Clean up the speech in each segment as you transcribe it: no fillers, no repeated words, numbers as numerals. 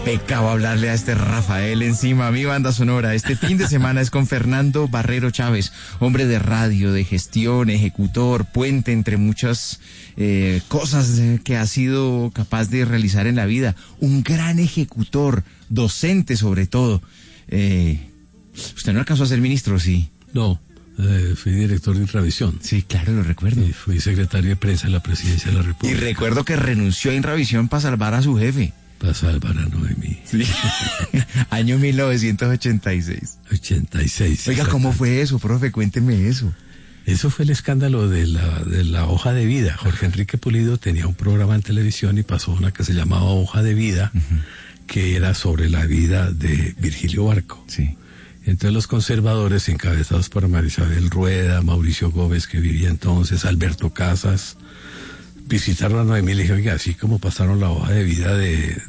pecado hablarle a este Rafael encima. Mi banda sonora este fin de semana es con Fernando Barrero Chávez, hombre de radio, de gestión, ejecutor, puente entre muchas cosas que ha sido capaz de realizar en la vida. Un gran ejecutor, docente sobre todo. ¿Usted no alcanzó a ser ministro, sí? No, fui director de Intravisión. Sí, claro, lo recuerdo. Y fui secretario de prensa de la Presidencia de la República. Y recuerdo que renunció a Intravisión para salvar a su jefe. Para salvar a Noemí. Sí. Año 1986. 86. Oiga, ¿cómo fue eso, profe? Cuénteme eso. Eso fue el escándalo de la hoja de vida. Jorge Enrique Pulido tenía un programa en televisión y pasó una que se llamaba Hoja de Vida, que era sobre la vida de Virgilio Barco. Sí. Entonces los conservadores, encabezados por María Isabel Rueda, Mauricio Gómez, que vivía entonces, Alberto Casas, visitaron a Noemí y le dijeron, oiga, así como pasaron la hoja de vida de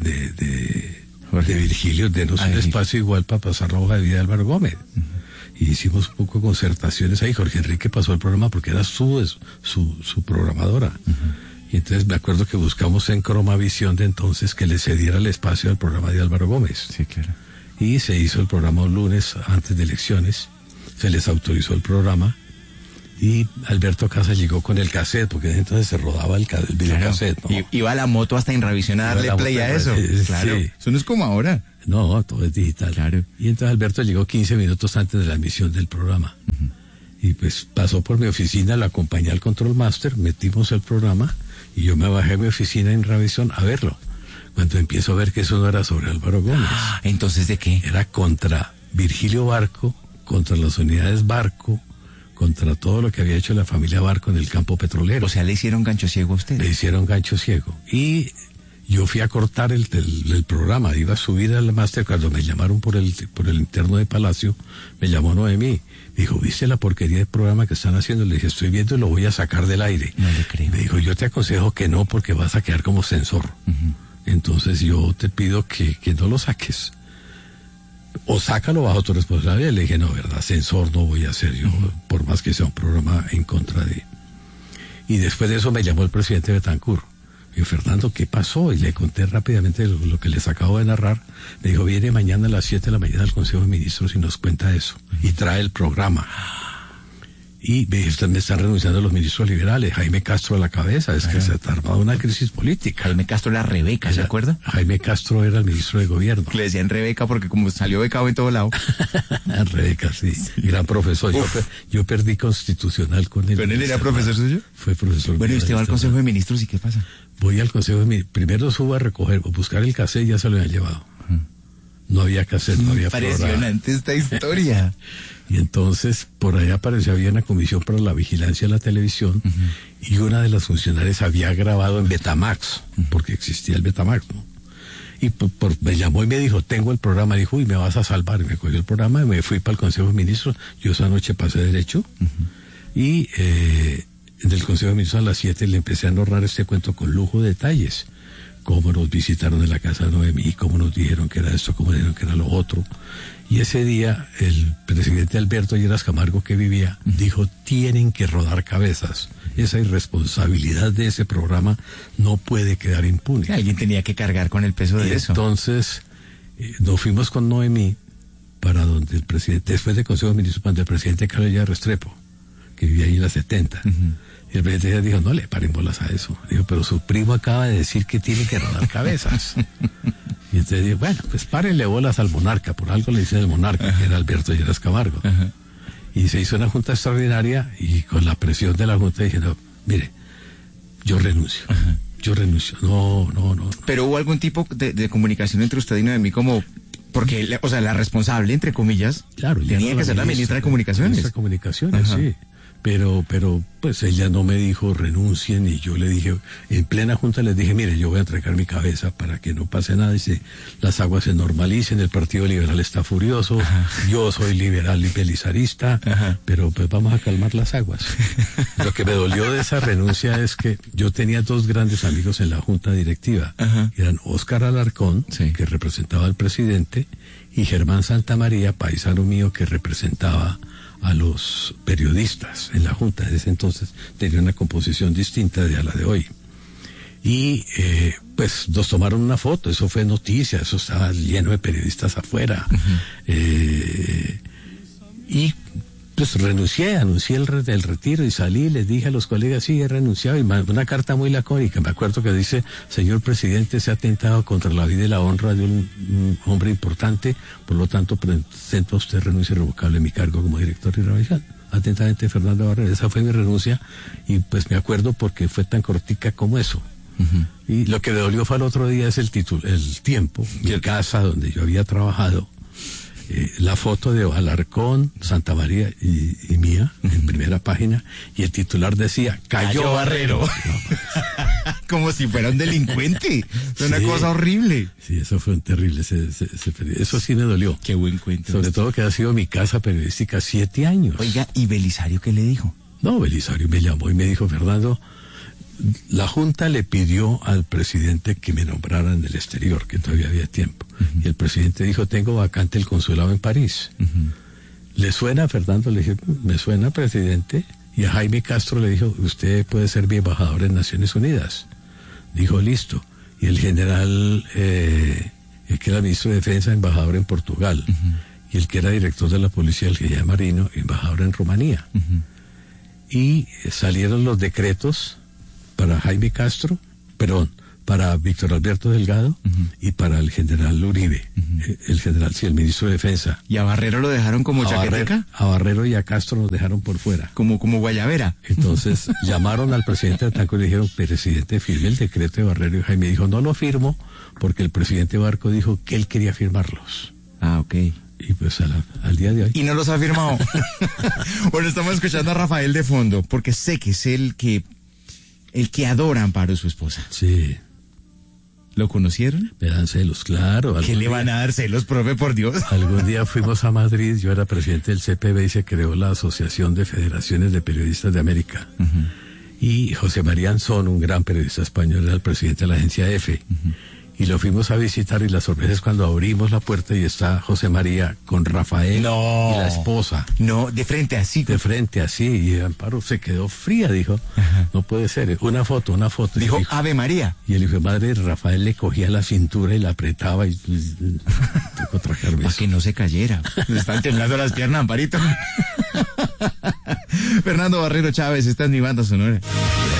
Virgilio, denos un espacio igual para pasar la hoja de vida de Álvaro Gómez. Y hicimos un poco de concertaciones ahí. Jorge Enrique pasó el programa porque era su programadora. Y entonces me acuerdo que buscamos en Cromavisión de entonces que le cediera el espacio al programa de Álvaro Gómez. Sí, claro. Y se hizo el programa un lunes antes de elecciones. Se les autorizó el programa. Y Alberto Casas llegó con el cassette, porque entonces se rodaba el videocassette, ¿no? Iba la moto hasta Intravisión a darle play a eso. Claro. Sí. Eso no es como ahora. No, todo es digital. Claro. Y entonces Alberto llegó 15 minutos antes de la emisión del programa. Y pues pasó por mi oficina, la acompañé al Control Master, metimos el programa y yo me bajé a mi oficina en Intravisión a verlo. Cuando empiezo a ver que eso no era sobre Álvaro Gómez. ¿Entonces de qué? Era contra Virgilio Barco, contra las unidades Barco, contra todo lo que había hecho la familia Barco en el campo petrolero. O sea, le hicieron gancho ciego a usted. Le hicieron gancho ciego. Y yo fui a cortar el programa, iba a subir al máster cuando me llamaron por el interno de Palacio, me llamó Noemí. Me dijo, ¿viste la porquería de programa que están haciendo? Le dije, estoy viendo y lo voy a sacar del aire. No le creo. Me dijo, yo te aconsejo que no porque vas a quedar como censor. Entonces yo te pido que no lo saques. O sácalo bajo tu responsabilidad. Le dije, no, verdad, censor no voy a ser yo, por más que sea un programa en contra de... Y después de eso me llamó el presidente Betancur. Me dijo, Fernando, ¿qué pasó? Y le conté rápidamente lo que les acabo de narrar. Me dijo, viene mañana a las 7 de la mañana al Consejo de Ministros y nos cuenta eso. Y trae el programa. Y me están renunciando los ministros liberales, Jaime Castro a la cabeza, es que se ha armado una crisis política. Jaime Castro era Rebeca, ¿se acuerda? Jaime Castro era el ministro de gobierno. Le decían Rebeca porque como salió becado en todo lado. Rebeca, sí, gran profesor. Yo perdí constitucional con él. ¿Con él era profesor suyo? Fue profesor. Bueno, ¿y usted va al Consejo de Ministros y qué pasa? Voy al Consejo de Ministros, primero subo a buscar el cassette, ya se lo habían llevado. No había cassette, no había programa. Impresionante esta historia. Y entonces por ahí apareció, había una comisión para la vigilancia de la televisión y una de las funcionarias había grabado en Betamax, porque existía el Betamax, ¿no? Y me llamó y me dijo, tengo el programa. Dijo, uy, me vas a salvar. Y me cogió el programa y me fui para el Consejo de Ministros. Yo esa noche pasé derecho y en el Consejo de Ministros a las 7 le empecé a narrar este cuento con lujo de detalles. Cómo nos visitaron en la casa de Noemí, cómo nos dijeron que era esto, cómo dijeron que era lo otro. Y ese día el presidente Alberto Lleras Camargo, que vivía, dijo, tienen que rodar cabezas. Esa irresponsabilidad de ese programa no puede quedar impune. Alguien tenía que cargar con el peso de eso. Entonces nos fuimos con Noemí para donde el presidente, después del Consejo de Ministros, donde el presidente Carlos Lleras Restrepo, que vivía ahí en la 70. Y el presidente dijo, no le paren bolas a eso. Dijo, pero su primo acaba de decir que tiene que rodar cabezas. Y entonces dijo, bueno, pues párenle bolas al monarca. Por algo le dicen el monarca, que era Alberto Lleras Camargo. Y se hizo una junta extraordinaria y con la presión de la junta dije, no, mire, yo renuncio. Yo renuncio. No. Pero hubo algún tipo de comunicación entre usted y Noemí como... Porque, o sea, la responsable, entre comillas, claro, tenía que ser la ministra de Comunicaciones. Ministra de Comunicaciones, sí. Pero, pues ella no me dijo renuncien y yo le dije, en plena junta les dije, mire, yo voy a entregar mi cabeza para que no pase nada y las aguas se normalicen, el Partido Liberal está furioso, yo soy liberal y belizarista, pero pues vamos a calmar las aguas. Lo que me dolió de esa renuncia es que yo tenía dos grandes amigos en la junta directiva, eran Óscar Alarcón, que representaba al presidente, y Germán Santamaría, paisano mío, que representaba a los periodistas en la Junta. Desde entonces tenía una composición distinta de a la de hoy. Y pues nos tomaron una foto, eso fue noticia, eso estaba lleno de periodistas afuera. Y pues anuncié el retiro y salí, les dije a los colegas, sí, he renunciado, y mandé una carta muy lacónica. Me acuerdo que dice: señor presidente, se ha atentado contra la vida y la honra de un hombre importante, por lo tanto presento a usted renuncia irrevocable a mi cargo como director de Radiovisión. Atentamente, Fernando Barrero. Esa fue mi renuncia, y pues me acuerdo porque fue tan cortica como eso. Y lo que me dolió fue al otro día es el tiempo, mi casa donde yo había trabajado. La foto de Alarcón, Santa María y mía, en primera página, y el titular decía: cayó Barrero. No. Como si fuera un delincuente. Es una cosa horrible. Sí, eso fue terrible. Eso sí me dolió. Qué buen cuento. Sobre todo que ha sido mi casa periodística 7 años. Oiga, ¿y Belisario qué le dijo? No, Belisario me llamó y me dijo: Fernando, la Junta le pidió al presidente que me nombrara en el exterior, que todavía había tiempo. Y el presidente dijo: tengo vacante el consulado en París. ¿Le suena, Fernando? Le dije: me suena, presidente. Y a Jaime Castro le dijo: usted puede ser mi embajador en Naciones Unidas. Dijo: listo. Y el general, el que era ministro de Defensa, embajador en Portugal. Y el que era director de la policía, el general Marino, embajador en Rumanía. Y salieron los decretos para Jaime Castro, para Víctor Alberto Delgado y para el general Uribe, el ministro de Defensa. ¿Y a Barrero lo dejaron como chaqueteca? A Barrero y a Castro los dejaron por fuera. Como guayabera. Entonces llamaron al presidente de Tancur y le dijeron: presidente, firme el decreto de Barrero. Y Jaime dijo: no lo firmo, porque el presidente Barco dijo que él quería firmarlos. Ah, ok. Y pues al día de hoy. Y no los ha firmado. Bueno, estamos escuchando a Rafael de fondo, porque sé que es el que adora a Amparo, su esposa. Sí. ¿Lo conocieron? Me dan celos, claro. ¿Qué le van a dar celos, profe, por Dios? Algún día fuimos a Madrid, yo era presidente del CPB y se creó la Asociación de Federaciones de Periodistas de América. Y José María Anzón, un gran periodista español, era el presidente de la agencia EFE. Y lo fuimos a visitar, y la sorpresa es cuando abrimos la puerta y está José María con Rafael y la esposa. No, de frente así. De frente así, y Amparo se quedó fría, dijo: no puede ser, una foto. Dijo: Ave María. Y el hijo de madre, Rafael, le cogía la cintura y la apretaba y tocó trajearme. Para que no se cayera. Le están temblando las piernas, Amparito. Fernando Barrero Chávez, esta es mi banda sonora.